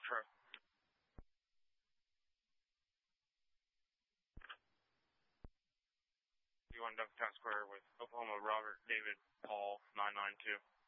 True. You on Ducktown Square with Oklahoma Robert David Paul 992.